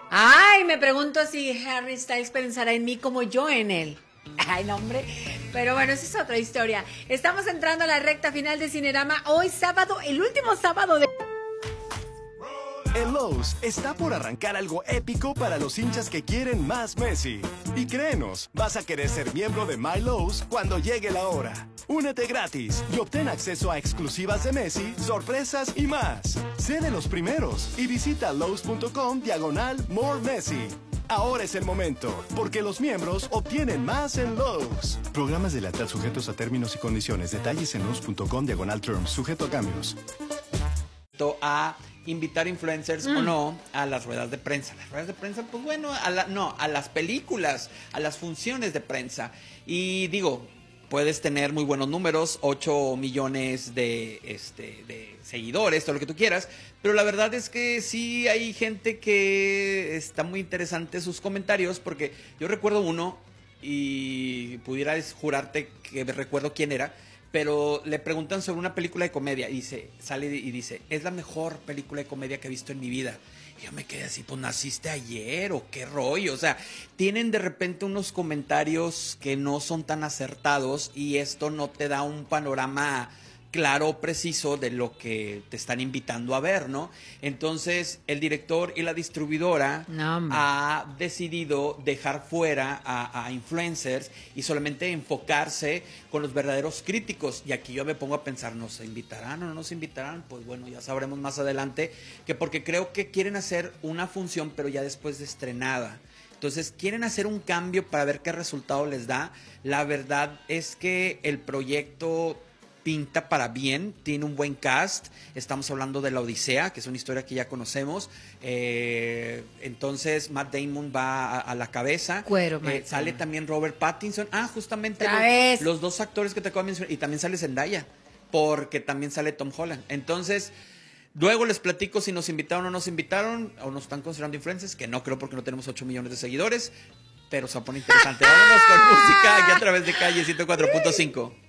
Ay, me pregunto si Harry Styles pensará en mí como yo en él. Ay, no, hombre. Pero bueno, esa es otra historia. Estamos entrando a la recta final de Cinerama. Hoy sábado, el último sábado de... En Lowe's está por arrancar algo épico para los hinchas que quieren más Messi. Y créenos, vas a querer ser miembro de My Lowe's cuando llegue la hora. Únete gratis y obtén acceso a exclusivas de Messi, sorpresas y más. Sé de los primeros y visita lowes.com/More Messi. Ahora es el momento, porque los miembros obtienen más en Lowe's. Programas de lealtad sujetos a términos y condiciones. Detalles en lowes.com/terms, sujeto a cambios. A invitar influencers o no a las ruedas de prensa. Las ruedas de prensa, pues bueno, a las películas, a las funciones de prensa. Y digo, puedes tener muy buenos números, 8 millones de seguidores, todo lo que tú quieras, pero la verdad es que sí hay gente que está muy interesante sus comentarios, porque yo recuerdo uno, y pudieras jurarte que recuerdo quién era, pero le preguntan sobre una película de comedia y sale y dice, es la mejor película de comedia que he visto en mi vida. Y yo me quedé así, pues naciste ayer o qué rollo. O sea, tienen de repente unos comentarios que no son tan acertados y esto no te da un panorama claro, preciso de lo que te están invitando a ver, ¿no? Entonces, el director y la distribuidora ha decidido dejar fuera a influencers y solamente enfocarse con los verdaderos críticos. Y aquí yo me pongo a pensar, ¿nos invitarán o no nos invitarán? Pues bueno, ya sabremos más adelante, que porque creo que quieren hacer una función, pero ya después de estrenada. Entonces, quieren hacer un cambio para ver qué resultado les da. La verdad es que el proyecto pinta para bien, tiene un buen cast. Estamos hablando de La Odisea, que es una historia que ya conocemos. Entonces Matt Damon va a la cabeza. Sale también Robert Pattinson. Justamente los dos actores que te acabo de mencionar. Y también sale Zendaya, porque también sale Tom Holland. Entonces, luego les platico si nos invitaron o no nos invitaron, o nos están considerando influencers, que no creo porque no tenemos 8 millones de seguidores, pero se pone interesante. Vámonos con música aquí a través de Calle 104.5.